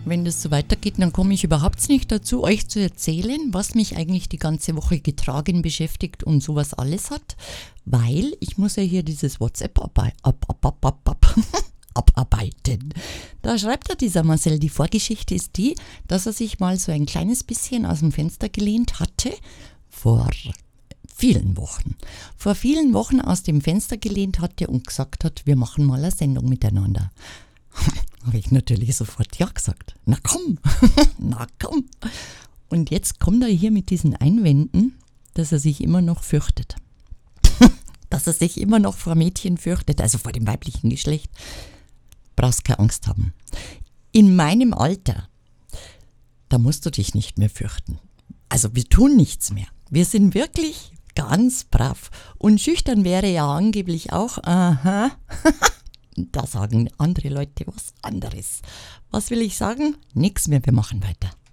Wenn das so weitergeht, dann komme ich überhaupt nicht dazu, euch zu erzählen, was mich eigentlich die ganze Woche getragen, beschäftigt und sowas alles hat, weil ich muss ja hier dieses WhatsApp abarbeiten. Da schreibt ja dieser Marcel, die Vorgeschichte ist die, dass er sich mal so ein kleines bisschen aus dem Fenster gelehnt hatte, vor vielen Wochen aus dem Fenster gelehnt hatte und gesagt hat, wir machen mal eine Sendung miteinander. Habe ich natürlich sofort ja gesagt. Na komm, na komm. Und jetzt kommt er hier mit diesen Einwänden, dass er sich immer noch fürchtet. Dass er sich immer noch vor Mädchen fürchtet, also vor dem weiblichen Geschlecht. Brauchst keine Angst haben. In meinem Alter, da musst du dich nicht mehr fürchten. Also wir tun nichts mehr. Wir sind wirklich ganz brav. Und schüchtern wäre ja angeblich auch, aha. Da sagen andere Leute was anderes. Was will ich sagen? Nix mehr, wir machen weiter.